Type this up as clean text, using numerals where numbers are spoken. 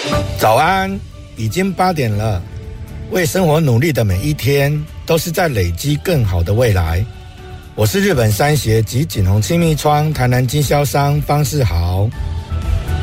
早安，已经8点了。为生活努力的每一天，都是在累积更好的未来。我是日本三协及锦宏亲密窗台南经销商方世豪。